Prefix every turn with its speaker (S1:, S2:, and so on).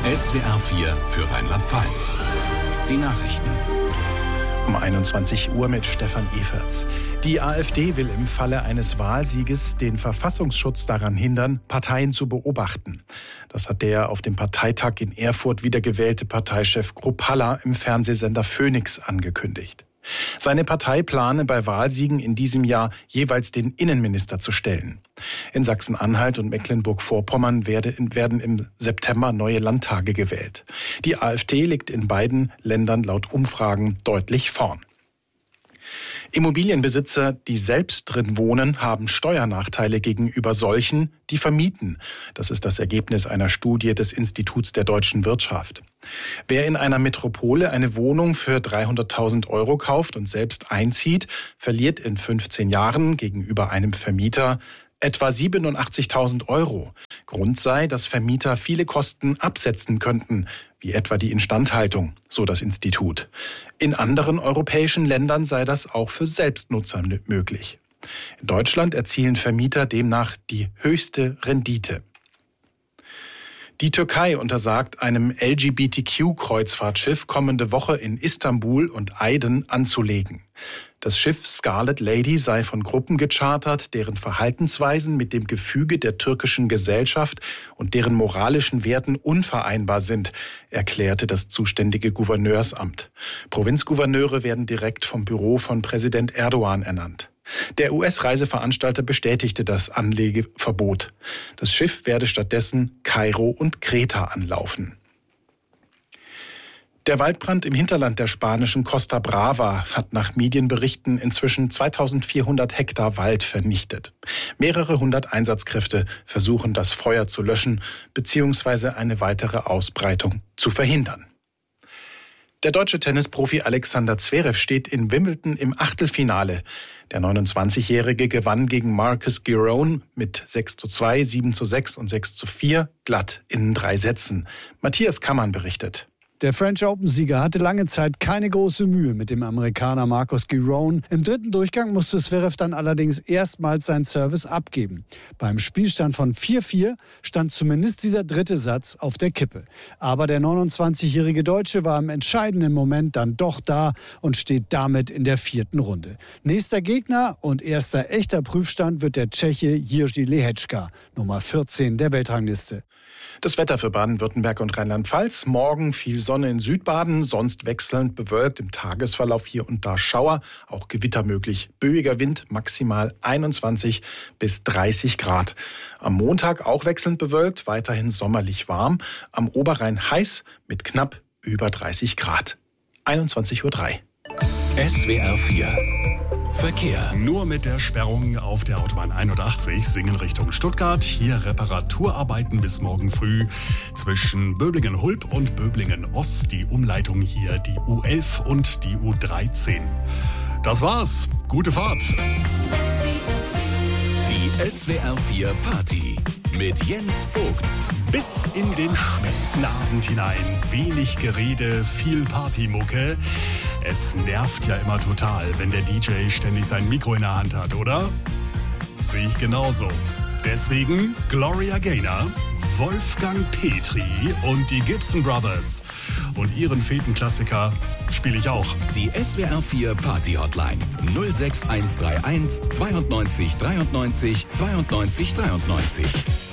S1: SWR 4 für Rheinland-Pfalz. Die Nachrichten.
S2: Um 21 Uhr mit Stefan Everts. Die AfD will im Falle eines Wahlsieges den Verfassungsschutz daran hindern, Parteien zu beobachten. Das hat der auf dem Parteitag in Erfurt wiedergewählte Parteichef Kruppalla im Fernsehsender Phoenix angekündigt. Seine Partei plane bei Wahlsiegen in diesem Jahr jeweils den Innenminister zu stellen. In Sachsen-Anhalt und Mecklenburg-Vorpommern werden im September neue Landtage gewählt. Die AfD liegt in beiden Ländern laut Umfragen deutlich vorn. Immobilienbesitzer, die selbst drin wohnen, haben Steuernachteile gegenüber solchen, die vermieten. Das ist das Ergebnis einer Studie des Instituts der deutschen Wirtschaft. Wer in einer Metropole eine Wohnung für 300.000 € kauft und selbst einzieht, verliert in 15 Jahren gegenüber einem Vermieter etwa 87.000 €. Grund sei, dass Vermieter viele Kosten absetzen könnten, wie etwa die Instandhaltung, so das Institut. In anderen europäischen Ländern sei das auch für Selbstnutzer möglich. In Deutschland erzielen Vermieter demnach die höchste Rendite. Die Türkei untersagt einem LGBTQ-Kreuzfahrtschiff kommende Woche in Istanbul und Aydın anzulegen. Das Schiff Scarlet Lady sei von Gruppen gechartert, deren Verhaltensweisen mit dem Gefüge der türkischen Gesellschaft und deren moralischen Werten unvereinbar sind, erklärte das zuständige Gouverneursamt. Provinzgouverneure werden direkt vom Büro von Präsident Erdogan ernannt. Der US-Reiseveranstalter bestätigte das Anlegeverbot. Das Schiff werde stattdessen Kairo und Kreta anlaufen. Der Waldbrand im Hinterland der spanischen Costa Brava hat nach Medienberichten inzwischen 2400 Hektar Wald vernichtet. Mehrere hundert Einsatzkräfte versuchen, das Feuer zu löschen bzw. eine weitere Ausbreitung zu verhindern. Der deutsche Tennisprofi Alexander Zverev steht in Wimbledon im Achtelfinale. Der 29-Jährige gewann gegen Marcus Giron mit 6:2, 7:6 und 6:4 glatt in 3 Sätzen. Matthias Kammann berichtet.
S3: Der French Open-Sieger hatte lange Zeit keine große Mühe mit dem Amerikaner Marcus Giron. Im 3. Durchgang musste Zverev dann allerdings erstmals seinen Service abgeben. Beim Spielstand von 4:4 stand zumindest dieser 3. Satz auf der Kippe. Aber der 29-jährige Deutsche war im entscheidenden Moment dann doch da und steht damit in der 4. Runde. Nächster Gegner und erster echter Prüfstand wird der Tscheche Jiří Lehečka, Nummer 14 der Weltrangliste.
S2: Das Wetter für Baden-Württemberg und Rheinland-Pfalz. Morgen viel Sonne in Südbaden, sonst wechselnd bewölkt. Im Tagesverlauf hier und da Schauer, auch Gewitter möglich. Böiger Wind, maximal 21 bis 30 Grad. Am Montag auch wechselnd bewölkt, weiterhin sommerlich warm. Am Oberrhein heiß mit knapp über 30 Grad. 21:03 Uhr.
S1: SWR 4 Verkehr.
S4: Nur mit der Sperrung auf der Autobahn 81 Singen Richtung Stuttgart. Hier Reparaturarbeiten bis morgen früh zwischen Böblingen-Hulb und Böblingen-Ost. Die Umleitung hier die U11 und die U13. Das war's. Gute Fahrt.
S1: Die SWR 4 Party mit Jens Vogt.
S4: Bis in den späten Abend hinein. Wenig Gerede, viel Partymucke. Es nervt ja immer total, wenn der DJ ständig sein Mikro in der Hand hat, oder? Sehe ich genauso. Deswegen Gloria Gaynor, Wolfgang Petri und die Gibson Brothers. Und ihren Fetenklassiker spiele ich auch.
S1: Die SWR 4 Party Hotline 06131 92 93 92 92 93.